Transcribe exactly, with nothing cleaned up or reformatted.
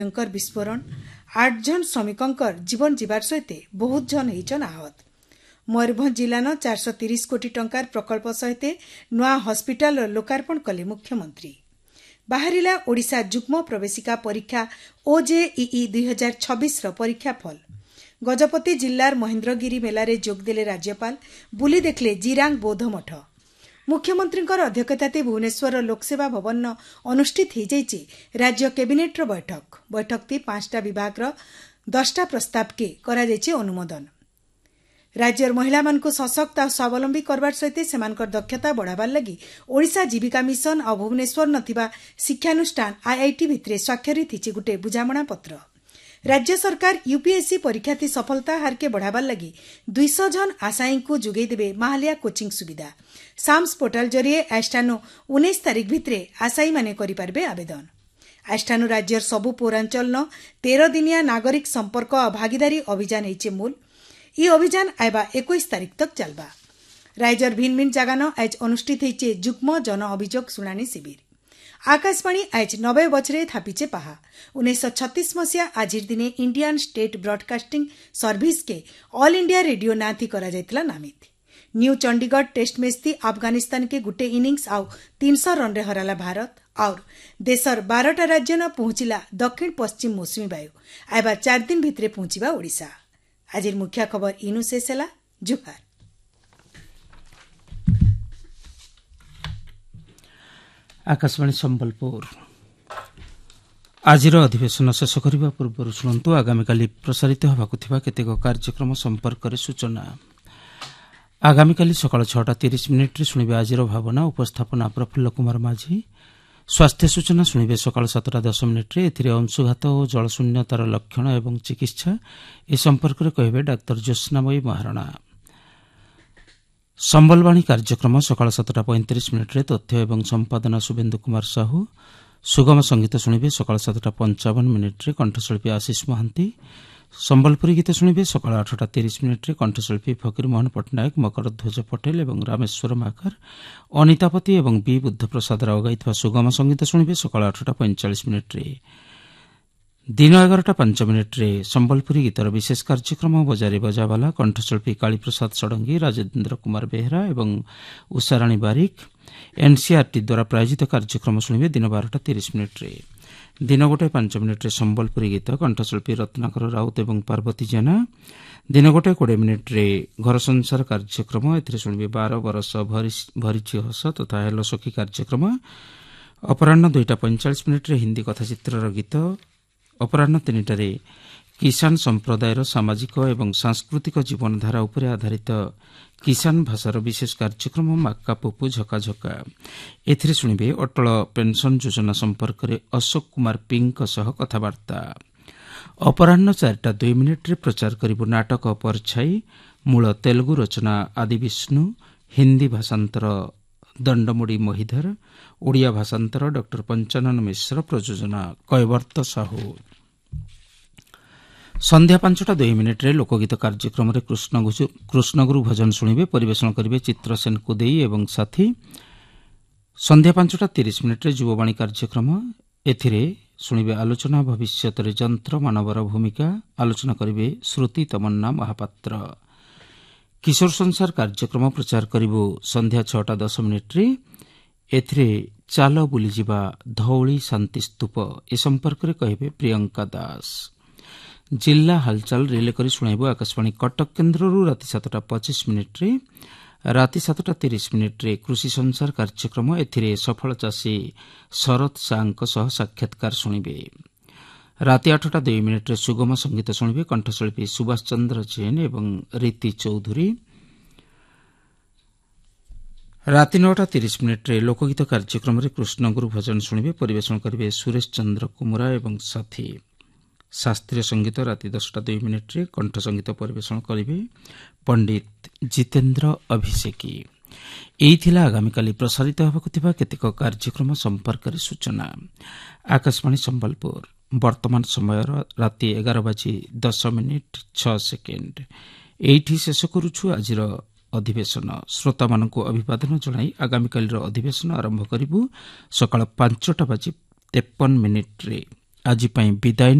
भयंकर विस्फोरण आठ जन श्रमिकंकर जीवन जीवार सहित बहुत जन होइछन आहत। मयूरभंज जिलान चार सौ तीस कोटी टंकार प्रकल्प सहित नुआ हस्पिटाल लोकार्पण कले मुख्यमंत्री। बाहरिला ओडिशा जुग्म प्रवेशिका परीक्षा ओजेईई दुई हजार छब्बीस परीक्षा फल। गजपति जिल्लार महेन्द्रगिरी मेलारे जोगदेले राज्यपाल बुली देखले जिरांग बौद्ध मठ। मुख्यमंत्री अध्यक्षताते भुवनेश्वर लोकसेवा भवन अनुष्ठित हो जाइए राज्य कैबिनेट बैठक। बैठक ती पांचटा विभाग दसटा प्रस्ताव के करा जाइए अनुमोदन। राज्यर महिला मानकु सशक्त और स्वावलंबी करबार सहित सेमानकर दक्षता बढ़ाबार लगी ओडिशा जीविका मिशन और भुवनेश्वर नथिबा शिक्षानुष्ठान आईआईटी भितरे स्वाक्षरित हिचे गुटे बुझामणा पत्र। राज्य सरकार यूपीएससी परीक्षा थी सफलता हार के बढ़ाबार लगी दुई सौ जन आशायी को जोगई देबे माहालिया कोचिंग सुविधा। साम्स पोर्टाल जरिए आष्टानु उन्नीस तारीख भितरे आशायी माने करि पारबे आवेदन। आष्टानु राज्यर सबु पौरांचल न तेरह दिनिया नागरिक संपर्क और भागीदारी अभियान होइछे मूल। ई अभियान आइबा इक्कीस तारीख तक चलबा। राज्यर भिन्न भिन्न जगान आज अनुष्ठित होइछे जुग्म जन अभियोग शुणाणी शिविर। आकाशवाणी आज नब्बे बछरे थापिचे पाहा। उन्नीस सौ छत्तीस मसीहा आजिर दिने इंडियन स्टेट ब्रॉडकास्टिंग सर्विस के ऑल इंडिया रेडियो नाथी करा जायतला नामित। न्यू चंडीगढ़ टेस्ट मैच थी अफगानिस्तान के गुटे इनिंग्स आउ तीन सौ रन रे हराला भारत और देशर बारटा राज्य न पहुंचिला दक्षिण पश्चिम मौसुमी वायु। आइबा चार दिन भितरे पहुंचीबा ओडिशा। आजिर मुख्य खबर इनु शेष ହେଲା। जुहार। आकाशवाणी संबलपुर आजिर अधिवेशन शेष करने पूर्व शुणु आगामी प्रसारित होगाकु केतेक कार्यक्रम संपर्क में सूचना। आगामी सकाल छटा तीस मिनिट्रे शुणिबे आजिर भावना उपस्थापना प्रफुल्ल कुमार माझी। स्वास्थ्य सूचना शुणिबे सकाल सातटा दस मिनिट्रे एथिरे अंशुघात और जलशून्यतार लक्षण एवं चिकित्सा ए संपर्क में कहिबे डाक्तर ज्योत्स्नामयी महाराणा। संबलवाणी कार्यक्रम सकाल सातटा पैंतीस मिनिट्रे तथ्य एवं संपादना शुभेन्दु कुमार साहू। सुगम संगीत शुणिबे सकाल सातटा पंचावन मिनिट्रे कंठशिल्पी आशीष महांती। संबलपुरी गीत शुणिबे सकाल आठटा तीस मिनिट्रे कंठशिल्पी फकीर मोहन पट्टनायक, मकर ध्वज पटेल एवं रामेश्वर माकर। अनितापति एवं बी बुद्ध प्रसाद राव गाइथिबा सुगम संगीत शुणिबे सकाल आठटा पैंचाश मिनिट्रे। दिन एगारटा पांच मिनिट्रे संबलपुरी गीतर विशेष कार्यक्रम बजारे बजावाला कंठशिल्पी कालीप्रसाद षडंगी, राजेन्द्र कुमार बेहरा एवं उषाराणी बारिक। एनसीआरटी द्वारा प्रायोजित कार्यक्रम शुणिबे दिन बारटा तीस मिनिट्रे। दिन गोटे पांच मिनिट्रे संबलपुरी गीत कंठशिल्पी रत्नाकर राउत एवं पार्वती जेना। दिन गोटे कोड़े मिनिट्रे घर संसार कार्यक्रम एथिरे शुणिबे बारह बरस भरिची हस तथा हेलो सखी कार्यक्रम। अपराह्न दुईटा पैंचाश मिनिट्रे हिंदी कथाचित्र गीत। अपराह्न तीनटारे किसान संप्रदायर सामाजिक एवं सांस्कृतिक जीवनधारा उपरे आधारित किसान भाषार विशेष कार्यक्रम माक्का पुपु झका झका। एथिरे शुणिबे अटल पेंशन योजना संपर्क में अशोक कुमार पिंक सह कथबार्ता। अपराह्न चारिटा दुई मिनिट्रे प्रचार करिबु नाटक परछाई। मूल तेलुगु रचना आदि विष्णु, हिंदी भाषांतर दंडमुड़ी मोहिधर, ओडिया भाषांतर डॉक्टर पंचानन मिश्र, प्रयोजना कैवर्त साहू। संध्या पांचटा दुई मिनिट्रे लोकगीत कार्यक्रम कृष्णगुरु भजन शुणिबे। परिवेशन करिबे चित्रसेन कुदेई एवं साथी। संध्या पांचटा तीस मिनिट्रे युववाणी कार्यक्रम एथिरे शुणिबे आलोचना भविष्यत यंत्र मानवर भूमिका। आलोचना करिबे श्रुति तमन्ना महापात्र। किशोर संसार कार्यक्रम प्रचार करिबो संध्या छटा दस मिनिट्रे। एथिरे चाल बुलीजिबा धौली शांति स्तूप ए संपर्क में कहिबे प्रियंका दास। जिला हालचाल रिले करी शुणाइबो आकाशवाणी कटक केन्द्ररू राति सातटा पचिश मिनिट्रे। राति सातटा तीस मिनिट्रे कृषि संसार कार्यक्रम एथिरे सफल चाषी शरद सांक सह साक्षात्कार शुणिबे। राति आठटा दुई मिनिट्रे सुगम संगीत शुणिबे कंठशिल्पी सुभाष चंद्र जैन एवं रीति चौधुरी। राति नौटा तीस मिनिट्रे लोकगीत कार्यक्रम कृष्णगुरु भजन शुणिबे। परिवेशन करिबे सुरेश चंद्र कुमुरा एवं साथी। शास्त्रीय संगीत राति दसटा दुई मिनिट्रे कंठ संगीत परिवेशन करिबे पंडित जितेन्द्र अभिषेकी। एई थिला आगामी प्रसारित होबाकु थिबा केतेक कार्यक्रम संपर्क में सूचना। आकाशवाणी संबलपुर वर्तमान समय राति एगार बाजी दस मिनिट छ सेकेंड। एइठी शेष करुछु आजिर अधिवेशन। श्रोता मानकु अभिवादन जणाई आगामी अधिवेशन आरंभ करिबु सकाळ पांचटा बाजी तेपन मिनिट्रे। ଆଜି ପାଇଁ ବିଦାୟ